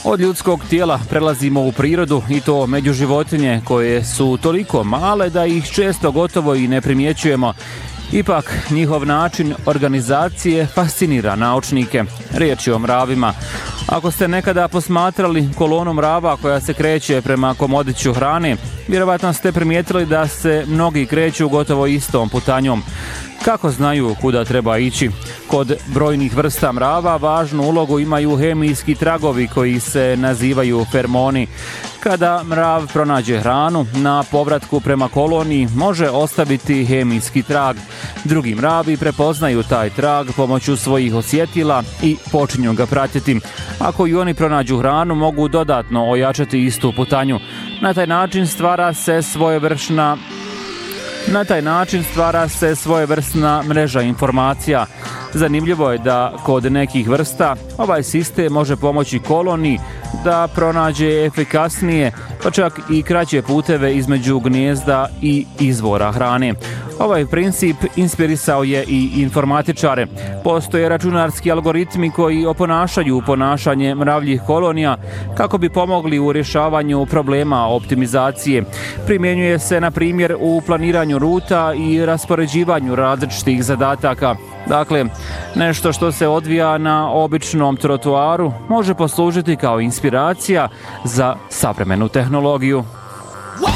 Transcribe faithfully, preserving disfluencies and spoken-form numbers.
Od ljudskog tijela prelazimo u prirodu i to među životinje koje su toliko male da ih često gotovo i ne primjećujemo. Ipak, njihov način organizacije fascinira naučnike. Riječ je o mravima. Ako ste nekada posmatrali kolonu mrava koja se kreće prema komodiću hrane, vjerovatno ste primijetili da se mnogi kreću gotovo istom putanjom. Kako znaju kuda treba ići? Kod brojnih vrsta mrava važnu ulogu imaju hemijski tragovi koji se nazivaju fermoni. Kada mrav pronađe hranu, na povratku prema koloniji može ostaviti hemijski trag. Drugi mravi prepoznaju taj trag pomoću svojih osjetila i počinju ga pratiti. Ako i oni pronađu hranu, mogu dodatno ojačati istu putanju. Na taj način stvara se svojevrsna Na taj način stvara se svojevrsna mreža informacija. Zanimljivo je da kod nekih vrsta ovaj sistem može pomoći koloniji da pronađe efikasnije, pa čak i kraće puteve između gnijezda i izvora hrane. Ovaj princip inspirisao je i informatičare. Postoje računarski algoritmi koji oponašaju ponašanje mravljih kolonija kako bi pomogli u rješavanju problema optimizacije. Primjenjuje se, na primjer, u planiranju ruta i raspoređivanju različitih zadataka. Dakle, nešto što se odvija na običnom trotoaru može poslužiti kao inspiracija za savremenu tehnologiju.